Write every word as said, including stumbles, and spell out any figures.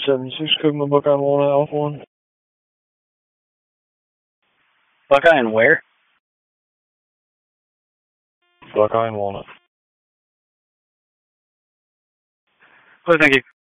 seventy-six Cookman Buckeye Walnut Alpha One. Buckeye and where? Buckeye and Walnut. Oh, thank you.